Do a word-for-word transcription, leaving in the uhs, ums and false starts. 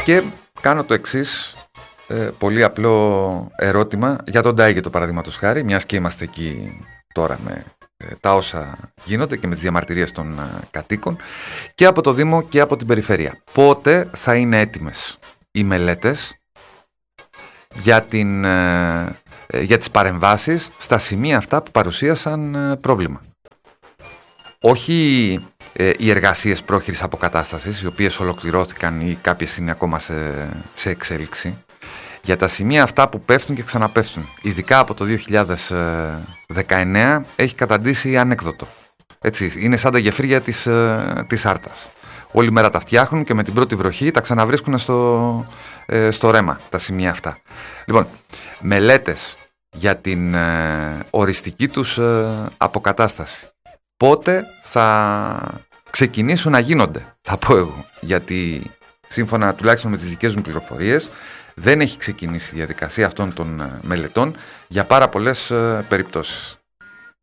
Και κάνω το εξής ε, πολύ απλό ερώτημα για τον Ντάιγετο, παραδείγματος χάρη, μιας και είμαστε εκεί τώρα με ε, τα όσα γίνονται και με τις διαμαρτυρίες των ε, κατοίκων και από το Δήμο και από την Περιφέρεια. Πότε θα είναι έτοιμες οι μελέτες για, την, ε, ε, για τις παρεμβάσεις στα σημεία αυτά που παρουσίασαν ε, πρόβλημα? Όχι ε, οι εργασίες πρόχειρης αποκατάστασης, οι οποίες ολοκληρώθηκαν ή κάποιες είναι ακόμα σε, σε εξέλιξη, για τα σημεία αυτά που πέφτουν και ξαναπέφτουν. Ειδικά από το δύο χιλιάδες δεκαεννέα έχει καταντήσει ανέκδοτο. Έτσι, είναι σαν τα γεφύρια της, ε, της Άρτας. Όλη μέρα τα φτιάχνουν και με την πρώτη βροχή τα ξαναβρίσκουν στο, ε, στο ρέμα τα σημεία αυτά. Λοιπόν, μελέτες για την ε, οριστική τους ε, αποκατάσταση. Πότε θα ξεκινήσουν να γίνονται, θα πω εγώ. Γιατί σύμφωνα τουλάχιστον με τις δικές μου πληροφορίες δεν έχει ξεκινήσει η διαδικασία αυτών των μελετών για πάρα πολλές περιπτώσεις.